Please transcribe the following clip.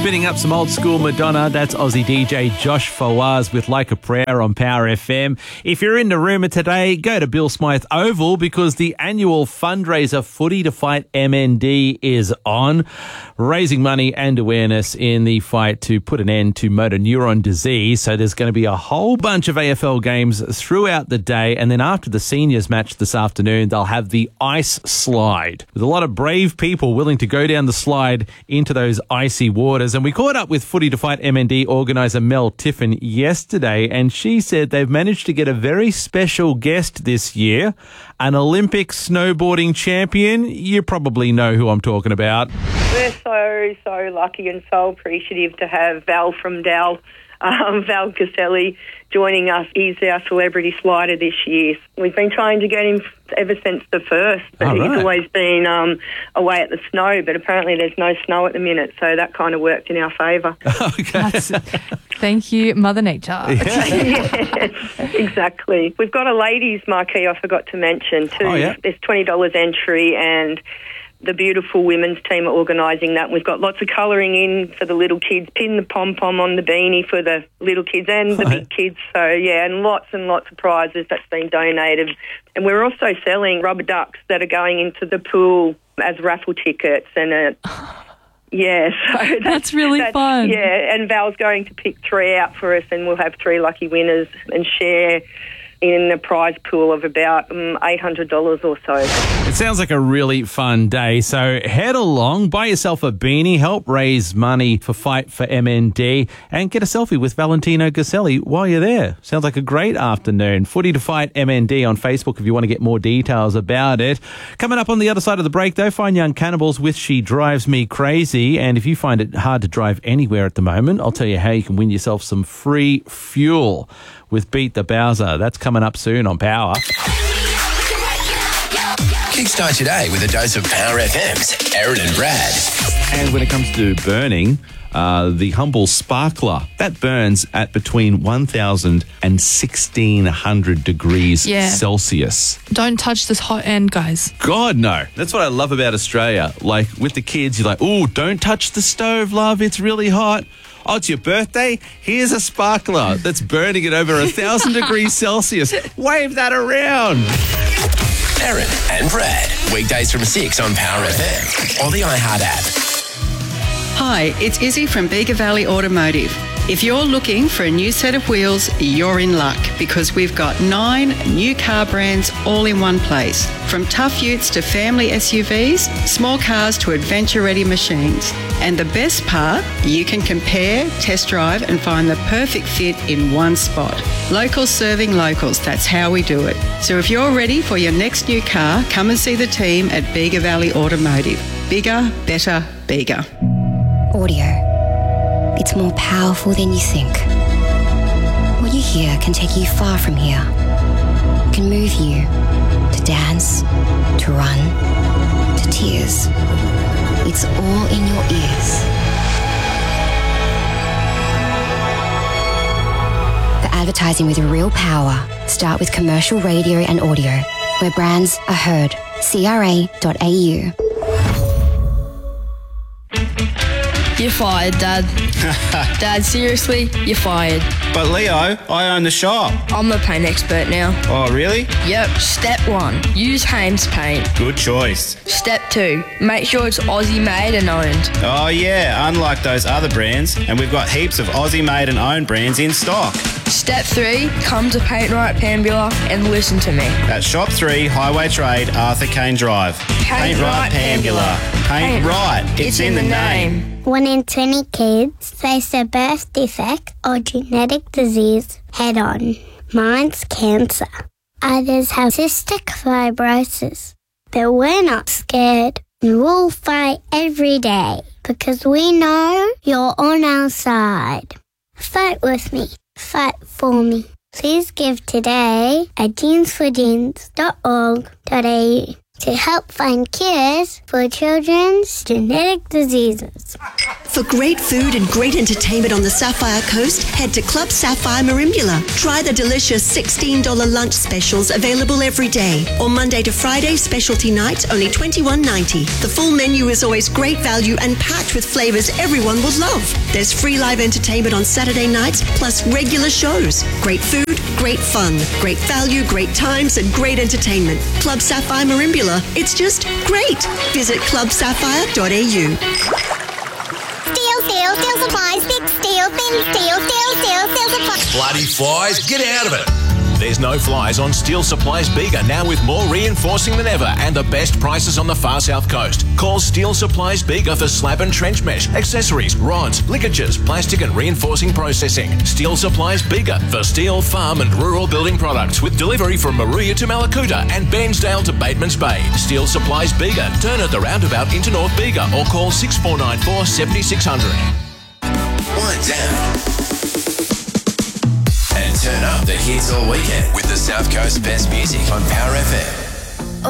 Spinning up some old school Madonna, that's Aussie DJ Josh Fawaz with Like a Prayer on Power FM. If you're in the rumour today, go to Bill Smythe Oval because the annual fundraiser Footy to Fight MND is on, raising money and awareness in the fight to put an end to motor neuron disease. So there's going to be a whole bunch of AFL games throughout the day, and then after the seniors match this afternoon, they'll have the ice slide with a lot of brave people willing to go down the slide into those icy waters. And we caught up with Footy to Fight MND organiser Mel Tiffin yesterday, and she said they've managed to get a very special guest this year, an Olympic snowboarding champion. You probably know who I'm talking about. We're so lucky and so appreciative to have Val from Dal, Val Caselli, joining us. He's our celebrity slider this year. We've been trying to get him ever since the first, but he's always been away at the snow, but apparently there's no snow at the minute, so that kind of worked in our favour. Okay. Thank you, Mother Nature. Yes, exactly. We've got a ladies' marquee I forgot to mention too. Oh, yeah. There's $20 entry, and the beautiful women's team are organising that. We've got lots of colouring in for the little kids, pin the pom-pom on the beanie for the little kids and the big kids. So, yeah, and lots of prizes that's been donated. And we're also selling rubber ducks that are going into the pool as raffle tickets. And, yeah, so that's really fun. Yeah, and Val's going to pick 3 out for us, and we'll have 3 lucky winners and share in a prize pool of about $800 or so. It sounds like a really fun day. So head along, buy yourself a beanie, help raise money for Fight for MND, and get a selfie with Valentino Caselli while you're there. Sounds like a great afternoon. Footy to Fight MND on Facebook if you want to get more details about it. Coming up on the other side of the break, though, Fine Young Cannibals with She Drives Me Crazy. And if you find it hard to drive anywhere at the moment, I'll tell you how you can win yourself some free fuel with Beat the Bowser. That's coming up soon on Power. Kickstart today with a dose of Power FM's Aaron and Brad. And when it comes to burning, the Humble Sparkler, that burns at between 1,000 and 1,600 degrees Celsius. Don't touch this hot end, guys. God, no. That's what I love about Australia. Like, with the kids, you're like, oh, don't touch the stove, love. It's really hot. Oh, it's your birthday? Here's a sparkler that's burning at over 1,000 degrees Celsius. Wave that around. Aaron and Brad. Weekdays from 6 on Power FM or the iHeart app. Hi, it's Izzy from Bega Valley Automotive. If you're looking for a new set of wheels, you're in luck because we've got 9 new car brands all in one place. From tough utes to family SUVs, small cars to adventure-ready machines. And the best part, you can compare, test drive and find the perfect fit in one spot. Locals serving locals, that's how we do it. So if you're ready for your next new car, come and see the team at Bega Valley Automotive. Bigger, better, bigger. Audio. It's more powerful than you think. What you hear can take you far from here. It can move you to dance, to run, to tears. It's all in your ears. For advertising with real power, start with commercial radio and audio, where brands are heard. CRA.au. You're fired, Dad. Dad, seriously, you're fired. But Leo, I own the shop. I'm the paint expert now. Oh, really? Yep. Step 1, use Hames paint. Good choice. Step 2, make sure it's Aussie made and owned. Oh yeah, unlike those other brands, and we've got heaps of Aussie made and owned brands in stock. Step 3, come to Paint Right Pambula and listen to me. At Shop 3, Highway Trade, Arthur Kane Drive. Paint Right Pambula. Paint right, it's in the name. 1 in 20 kids face a birth defect or genetic disease head on. Mine's cancer. Others have cystic fibrosis. But we're not scared. We'll fight every day because we know you're on our side. Fight with me. Fight for me. Please give today at jeansforjeans.org.au to help find cures for children's genetic diseases. For great food and great entertainment on the Sapphire Coast, head to Club Sapphire Merimbula. Try the delicious $16 lunch specials available every day. Or Monday to Friday, specialty nights, only $21.90. The full menu is always great value and packed with flavours everyone will love. There's free live entertainment on Saturday nights, plus regular shows. Great food, great fun, great value, great times and great entertainment. Club Sapphire Merimbula. It's just great. Visit clubsapphire.au. Steel supplies, big steel, thin steel supplies. Bloody flies, get out of it. There's no flies on Steel Supplies Bega, now with more reinforcing than ever and the best prices on the far south coast. Call Steel Supplies Bega for slab and trench mesh, accessories, rods, ligatures, plastic and reinforcing processing. Steel Supplies Bega for steel, farm and rural building products, with delivery from Maruya to Malakuta and Bairnsdale to Batemans Bay. Steel Supplies Bega. Turn at the roundabout into North Bega or call 6494 7600. Wind down and turn up the hits all weekend with the South Coast best music on Power FM.